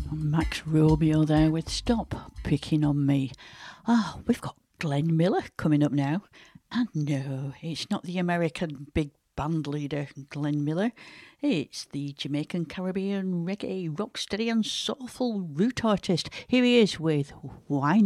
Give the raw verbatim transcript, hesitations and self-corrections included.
Max Romeo there with Stop Picking on Me. Ah, we've got Glenn Miller coming up now. And no, it's not the American big band leader Glenn Miller. It's the Jamaican Caribbean reggae rocksteady and soulful root artist. Here he is with Why